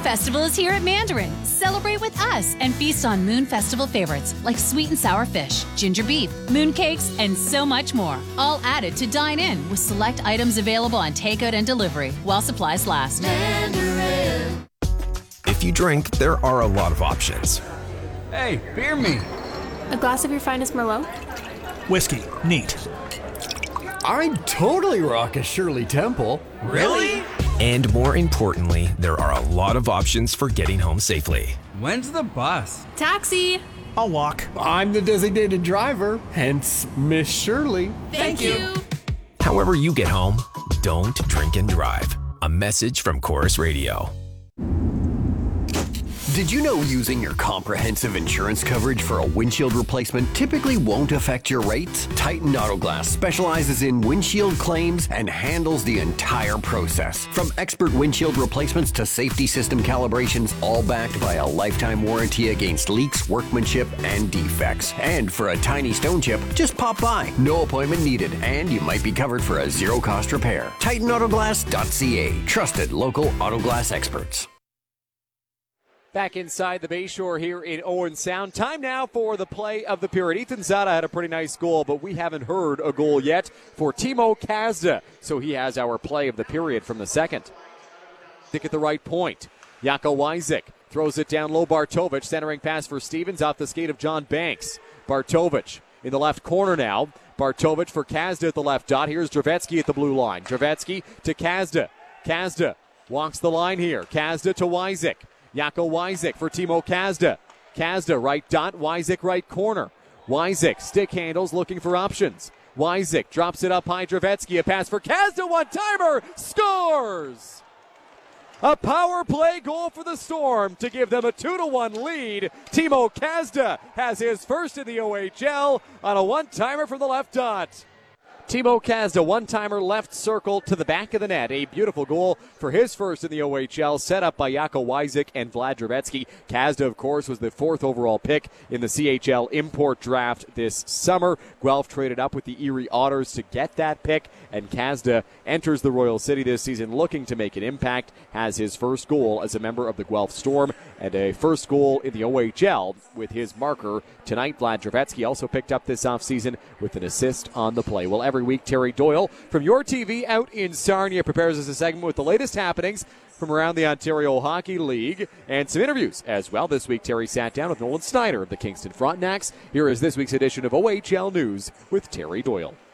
Festival is here at Mandarin. Celebrate with us and feast on Moon Festival favorites like sweet and sour fish, ginger beef, moon cakes, and so much more. All added to dine in with select items available on takeout and delivery while supplies last. Mandarin. If you drink, there are a lot of options. Hey, beer me. A glass of your finest Merlot? Whiskey. Neat. I'd totally rock a Shirley Temple. Really? And more importantly, there are a lot of options for getting home safely. When's the bus? Taxi! I'll walk. I'm the designated driver, hence Miss Shirley. Thank you. However you get home, don't drink and drive. A message from Chorus Radio. Did you know using your comprehensive insurance coverage for a windshield replacement typically won't affect your rates? Titan Auto Glass specializes in windshield claims and handles the entire process. From expert windshield replacements to safety system calibrations, all backed by a lifetime warranty against leaks, workmanship, and defects. And for a tiny stone chip, just pop by. No appointment needed, and you might be covered for a zero-cost repair. TitanAutoGlass.ca. Trusted local auto glass experts. Back inside the Bayshore here in Owen Sound. Time now for the play of the period. Ethan Zada had a pretty nice goal, but we haven't heard a goal yet for Timo Kazda. So he has our play of the period from the second. Think at the right point. Jacko Wyzik throws it down low. Bartovic, centering pass for Stevens off the skate of John Banks. Bartovic in the left corner now. Bartovic for Kazda at the left dot. Here's Dravetsky at the blue line. Dravetsky to Kazda. Kazda walks the line here. Kazda to Wyzik. Jacko Wyzik for Timo Kazda. Kazda right dot, Wyzik right corner. Wyzik stick handles looking for options. Wyzik drops it up high. Dravetsky, a pass for Kazda, one-timer, scores! A power play goal for the Storm to give them a 2-1 lead. Timo Kazda has his first in the OHL on a one-timer from the left dot. Timo Kazda, one-timer left circle to the back of the net. A beautiful goal for his first in the OHL, set up by Jacko Wyzik and Vlad Dravetsky. Kazda, of course, was the 4th overall pick in the CHL import draft this summer. Guelph traded up with the Erie Otters to get that pick, and Kazda enters the Royal City this season looking to make an impact, has his first goal as a member of the Guelph Storm, and a first goal in the OHL with his marker tonight. Vlad Dravetsky also picked up this offseason with an assist on the play. Well, every week, Terry Doyle from Your TV out in Sarnia prepares us a segment with the latest happenings from around the Ontario Hockey League and some interviews as well. This week, Terry sat down with Nolan Snyder of the Kingston Frontenacs. Here is this week's edition of OHL News with Terry Doyle.